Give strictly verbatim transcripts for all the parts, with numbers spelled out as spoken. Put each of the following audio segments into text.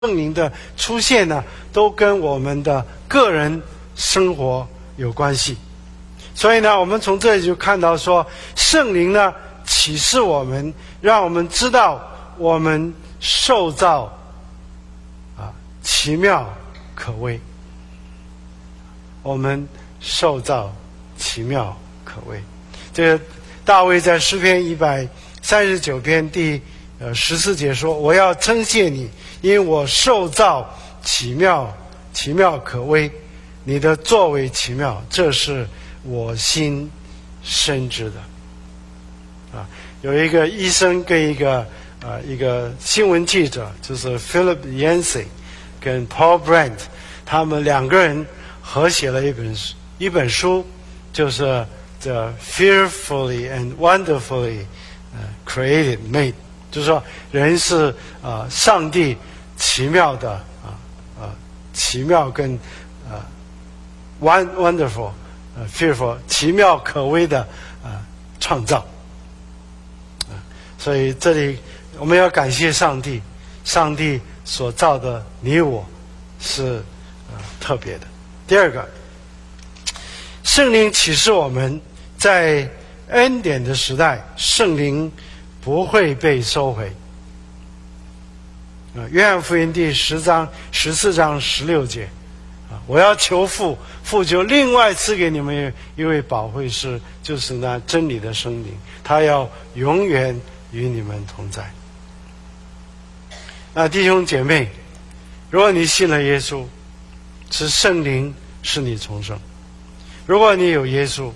圣灵的出现呢，都跟我们的个人生活有关系。所以呢，我们从这里就看到说，圣灵呢启示我们，让我们知道我们受造啊奇妙可畏。我们受造奇妙可畏。这个大卫在诗篇一百三十九篇第呃十四节说：“我要称谢你，因为我受造奇妙，奇妙可畏。你的作为奇妙，这是我心深知的。”啊，有一个医生跟一个啊、呃、一个新闻记者，就是 Philip Yancey 跟 Paul Brandt， 他们两个人合写了一本一本书，就是The Fearfully and Wonderfully Created Made， 就是说人是啊、呃、上帝奇妙的啊啊、呃、奇妙跟啊、呃、wonderful 呃 fearful 奇妙可畏的啊、呃、创造啊、呃，所以这里我们要感谢上帝，上帝所造的你我是啊、呃、特别的。第二个，圣灵启示我们，在恩典的时代，圣灵不会被收回。啊，约翰福音第十章十四章十六节，啊，我要求父，父就另外赐给你们一位保惠师，就是那真理的圣灵，他要永远与你们同在。那弟兄姐妹，如果你信了耶稣，是圣灵使你重生。如果你有耶稣，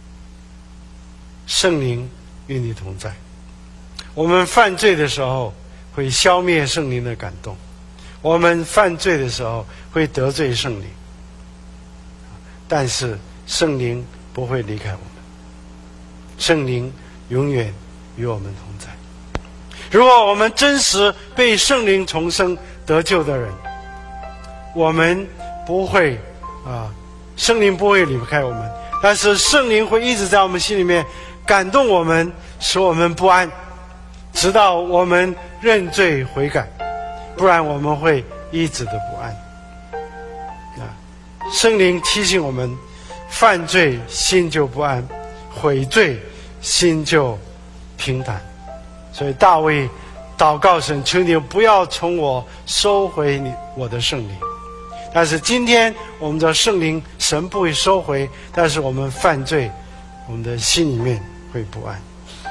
圣灵与你同在。我们犯罪的时候会消灭圣灵的感动，我们犯罪的时候会得罪圣灵，但是圣灵不会离开我们，圣灵永远与我们同在。如果我们真实被圣灵重生得救的人，我们不会啊，圣灵不会离开我们，但是圣灵会一直在我们心里面感动我们，使我们不安，直到我们认罪悔改，不然我们会一直的不安。啊，圣灵提醒我们，犯罪心就不安，悔罪心就平坦。所以大卫祷告神，求你不要从我收回你我的圣灵。但是今天我们的圣灵神不会收回，但是我们犯罪，我们的心里面会不安。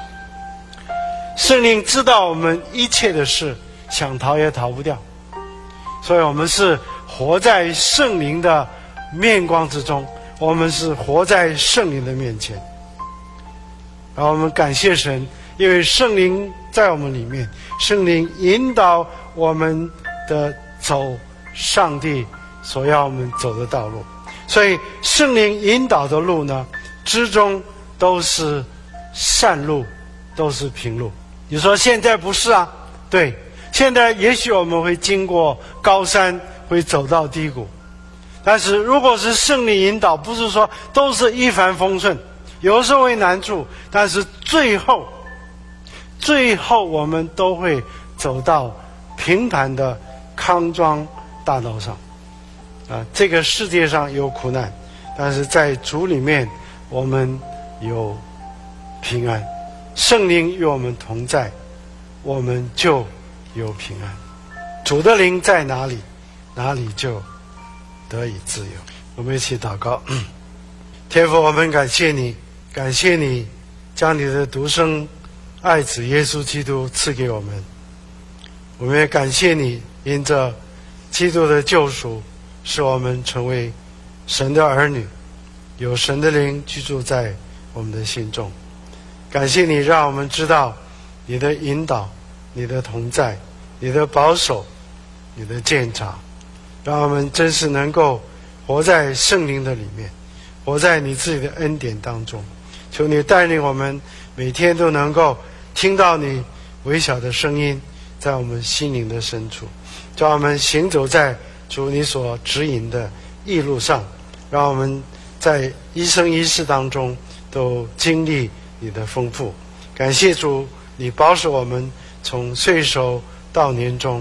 圣灵知道我们一切的事，想逃也逃不掉，所以我们是活在圣灵的面光之中，我们是活在圣灵的面前。然后我们感谢神，因为圣灵在我们里面，圣灵引导我们的走上帝所要我们走的道路。所以圣灵引导的路呢，之中都是善路，都是平路。你说现在不是啊？对，现在也许我们会经过高山，会走到低谷，但是如果是圣灵引导，不是说都是一帆风顺，有时候会难处，但是最后最后我们都会走到平坦的康庄大道上。啊，这个世界上有苦难，但是在主里面我们有平安，圣灵与我们同在，我们就有平安。主的灵在哪里，哪里就得以自由。我们一起祷告。天父，我们感谢你，感谢你将你的独生爱子耶稣基督赐给我们。我们也感谢你，因着基督的救赎，使我们成为神的儿女，有神的灵居住在我们的心中。感谢你让我们知道你的引导，你的同在，你的保守，你的鉴察，让我们真是能够活在圣灵的里面，活在你自己的恩典当中。求你带领我们每天都能够听到你微小的声音在我们心灵的深处，叫我们行走在主你所指引的义路上，让我们在一生一世当中都经历你的丰富。感谢主，你保守我们从岁首到年终，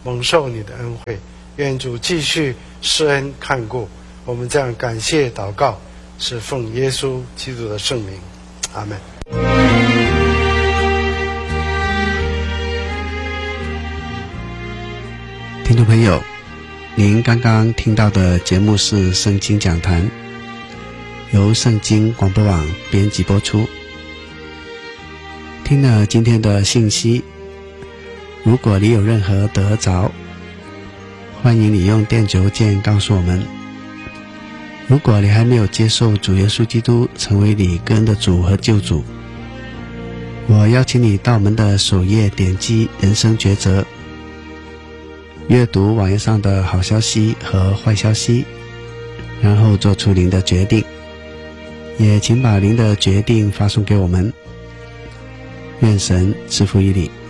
蒙受你的恩惠。愿主继续施恩看顾我们，这样感谢祷告，是奉耶稣基督的圣名，阿们。 听众朋友，您刚刚听到的节目是圣经讲坛，由圣经广播网编辑播出。听了今天的信息，如果你有任何得着，欢迎你用电邮件告诉我们。如果你还没有接受主耶稣基督成为你个人的主和救主，我邀请你到我们的首页点击人生抉择，阅读网页上的好消息和坏消息，然后做出您的决定。也请把您的决定发送给我们。愿神赐福于你。